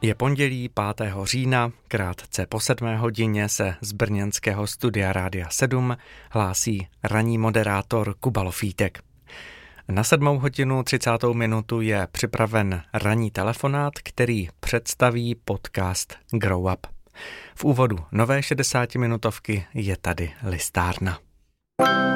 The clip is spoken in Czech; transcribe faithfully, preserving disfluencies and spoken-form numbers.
Je pondělí pátého října, krátce po sedmé hodině se z brněnského studia Rádia sedm hlásí ranní moderátor Kuba Lofítek. Na sedmou hodinu třicátou minutu je připraven ranní telefonát, který představí podcast Grow Up. V úvodu nové šedesátiminutovky je tady listárna.